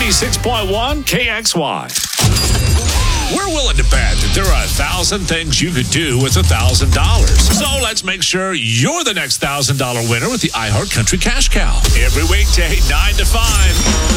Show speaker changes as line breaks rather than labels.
96.1 KXY. We're willing to bet that there are 1,000 things you could do with $1,000. So let's make sure you're the next $1,000 winner with the iHeart Country Cash Cow. Every weekday, 9 to 5.